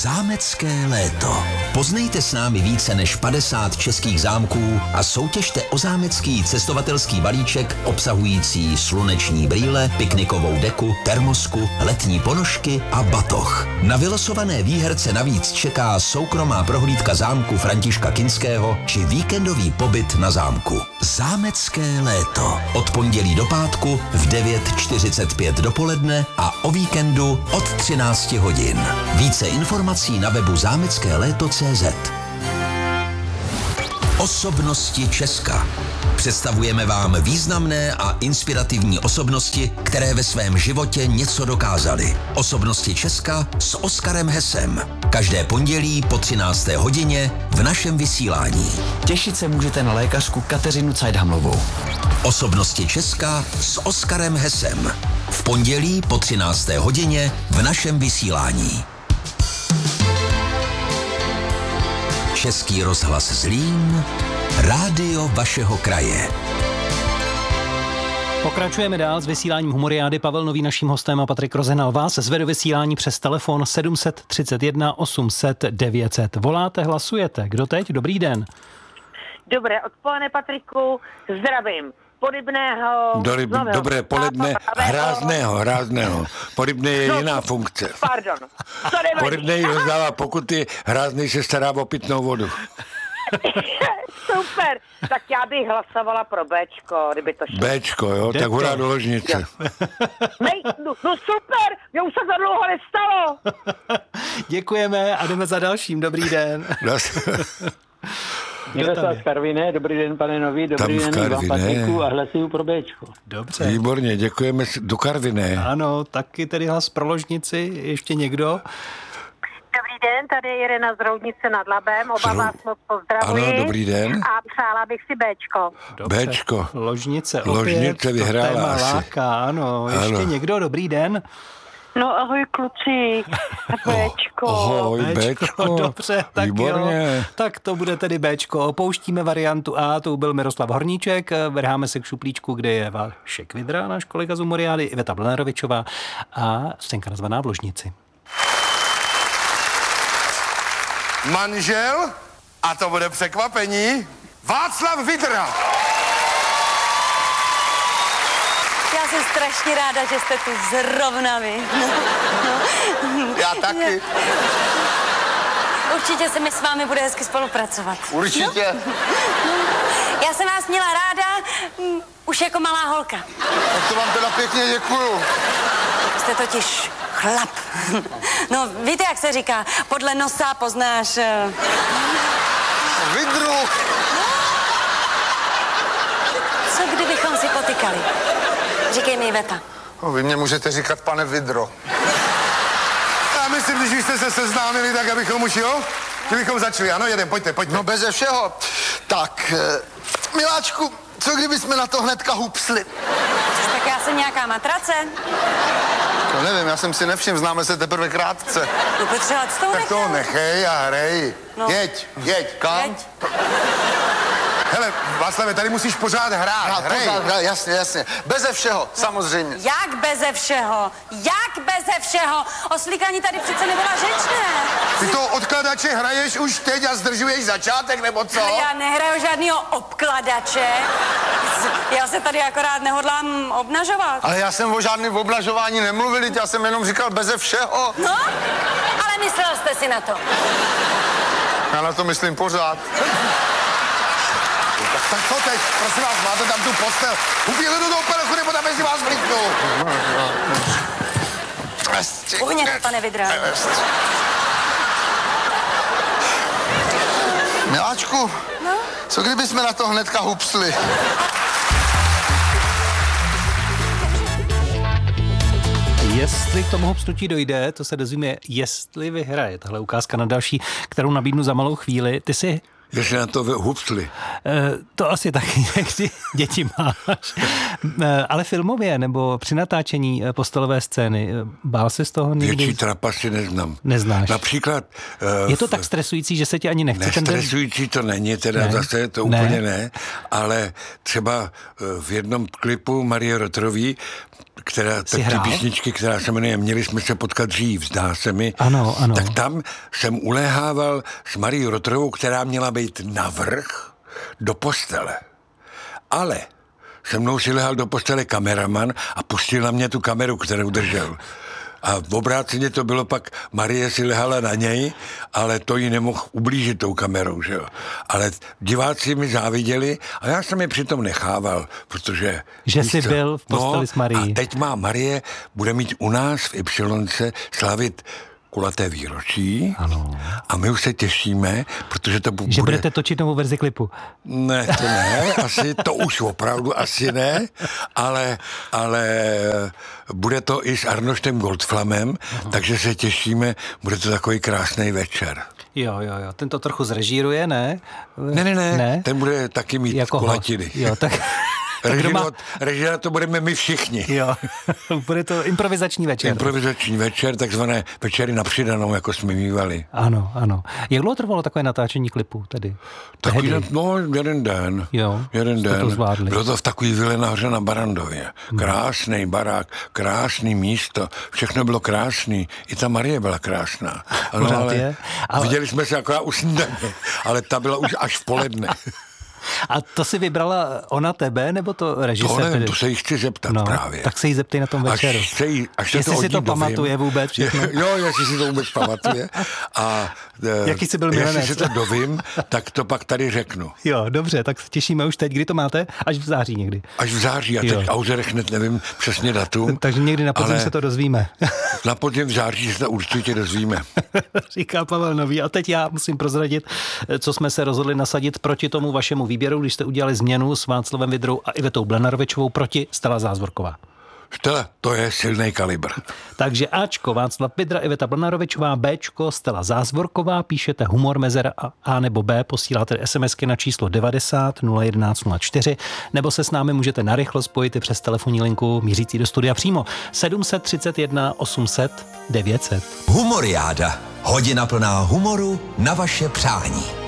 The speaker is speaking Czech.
Zámecké léto. Poznejte s námi více než 50 českých zámků a soutěžte o zámecký cestovatelský balíček obsahující sluneční brýle, piknikovou deku, termosku, letní ponožky a batoh. Na vylosované výherce navíc čeká soukromá prohlídka zámku Františka Kinského či víkendový pobyt na zámku. Zámecké léto. Od pondělí do pátku v 9:45 dopoledne a o víkendu od 13 hodin. Více informací na webu zámeckéléto.cz. Osobnosti Česka. Představujeme vám významné a inspirativní osobnosti, které ve svém životě něco dokázaly. Osobnosti Česka s Oskarem Hesem. Každé pondělí po 13. hodině v našem vysílání. Těšit se můžete na lékařku Kateřinu Cajdhamlovou. Osobnosti Česka s Oskarem Hesem. V pondělí po 13. hodině v našem vysílání. Český rozhlas Zlín, rádio vašeho kraje. Pokračujeme dál s vysíláním Humoriády. Pavel Nový naším hostem a Patrik Rozenal vás zve do vysílání přes telefon 731 800 900. Voláte, hlasujete. Kdo teď? Dobrý den. Dobré odpoledne, Patriku. Zdravím. Porybného. Dobré poledne. Hrázného. Porybné je jiná funkce. Pardon. Porybnej rozdává pokuty, Hrázný se stará o pitnou vodu. Super. Tak já bych hlasovala pro Bčko, kdyby to šlo. Bčko, jo? Tak hurá do ložnice. No super. Mě už se to dlouho nestalo. Děkujeme a jdeme za dalším. Dobrý den. Miroslav z Karviné, dobrý den, pane Nový, dobrý den vám, Patriku, a hlasuju pro Bčko. Dobře. Výborně, děkujeme do Karviné. Ano, taky tedy hlas pro ložnici, ještě někdo? Dobrý den, tady je Irena z Roudnice nad Labem, oba vás moc pozdravuji. Ano, dobrý den. A přála bych si Bčko. Dobře. Bčko. Ložnice opět, Ložnice vyhrála to téma asi. láká, ano. Ještě někdo, dobrý den. No ahoj kluci, Bčko. Ahoj, Bčko. Dobře, tak výborně. jo. Tak to bude tedy Bčko. Opouštíme variantu A, to byl Miroslav Horníček. Vrháme se k šuplíčku, kde je Vašek Vidra, náš kolega z Humoriády, Iveta Blenerovičová a scénka nazvaná V ložnici. Manžel, a to bude překvapení, Václav Vidra. Já jsem strašně ráda, že jste tu zrovna vy. Já taky. Určitě se mi s vámi bude hezky spolupracovat. Určitě. Já jsem vás měla ráda už jako malá holka. Tak to vám teda pěkně děkuju. Jste totiž chlap. No, víte, jak se říká, podle nosa poznáš... Vidru. Co kdybychom si potykali? Říkej mi, Iveta. No, vy mě můžete říkat, pane Vidro. Já myslím, když už jste se seznámili, tak abychom už, jo? Kdybychom začali, ano, jedem, pojďte. No beze všeho. Tak, miláčku, co kdyby jsme na to hnedka hupsli? Tak já jsem nějaká matrace. No nevím, já jsem si nevšiml, známe se teprve krátce. No Petře, s tou Tak to nechej a hrej. No. Jeď, kam? Jeď. Hele, Václave, tady musíš pořád hrát, hrej. Jasně. Beze všeho, samozřejmě. Jak beze všeho? Jak beze všeho? O slíkání tady přece nebyla řeč, ne? Ty to odkladače hraješ už teď a zdržuješ začátek, nebo co? Ale já nehraju žádnýho obkladače. Já se tady akorát nehodlám obnažovat. Ale já jsem o žádném oblažování nemluvil, já jsem jenom říkal beze všeho. No, ale myslel jste si na to. Já na to myslím pořád. Tak co teď? Prosím vás, máte tam tu postel. Uběhli do toho perochu, nebo tam mezi vás vlítnu. Uhněte, pane Vidra. Miláčku, No? co kdyby jsme na to hnedka hupsli? Jestli k tomu hopstutí dojde, to se dozvíme, jestli vyhraje. Tahle ukázka na další, kterou nabídnu za malou chvíli. Ty si... Jestli na to hupsli. To asi taky, jak ty děti máš. Ale filmově nebo při natáčení postelové scény, bál se z toho někdy? Větší trapasy neznám. Neznáš. Například... Je to tak stresující, že se ti ani nechce ten den... Stresující to není, teda zase to úplně ne, ale třeba v jednom klipu Marie Rotrový ty písničky, která se jmenuje Měli jsme se potkat dřív, zdá se mi. Ano. Tak tam jsem uléhával s Marií Rotrovou, která měla být navrch do postele. Ale se mnou si lehal do postele kameraman a pustil na mě tu kameru, kterou držel. A v obráceně to bylo pak, Marie si lehala na něj, ale to jí nemohl ublížit tou kamerou, že jo. Ale diváci mi záviděli a já jsem je přitom nechával, protože... Že jsi byl v posteli s Marií. A teď má Marie, bude mít u nás v Ypsilonce slavit kulaté výročí. Ano. A my už se těšíme, protože to bude... Že budete točit novou verzi klipu. Ne, to ne, to už opravdu asi ne, ale bude to i s Arnoštem Goldflamem, takže se těšíme, bude to takový krásný večer. Jo, ten to trochu zrežíruje, ne? Ne, ten bude taky mít jako kulatiny. Jo, tak... Režira to budeme my všichni. Jo, bude to improvizační večer. Improvizační večer, takzvané večery na přidanou, jako jsme mívali. Ano. Jak dlouho trvalo takové natáčení klipu tedy? Jeden den. Jo, jeden den. To zvládli. Bylo to v takový vile nahoře na Barandově. Krásný barák, krásný místo, všechno bylo krásný. I ta Marie byla krásná. Ale viděli jsme se akorát u snídaně, ale ta byla už až v poledne. A to si vybrala ona tebe, nebo to režisér? To nevím, to se jí chci zeptat právě. Tak se jí zeptej na tom večeru. Jestli si to pamatuje vůbec všechno. Jo, jestli si to vůbec pamatuje. A jaký jsi byl milenec? Jestli si to dovím, tak to pak tady řeknu. Jo, dobře, tak se těšíme už teď. Kdy to máte? Až v září někdy. Až v září, a teď Auzerech hned nevím přesně datum. Takže někdy na podzim se to dozvíme. Na podzim v září se to určitě dozvíme. Říká Pavel Nový. A teď já musím prozradit, co jsme se rozhodli nasadit proti tomu vašemu výběru, když jste udělali změnu s Václavem Vidrou a Ivetou Blenarovičovou proti Stella Zázvorková. Stella, to je silný kalibr. Takže Ačko Václav Vidra, Iveta Blenarovičová, Bčko Stella Zázvorková, píšete humor mezera A nebo B, posíláte SMSky na číslo 90 011 04, nebo se s námi můžete narychlo spojit i přes telefonní linku mířící do studia přímo 731 800 900. Humoriáda. Hodina plná humoru na vaše přání.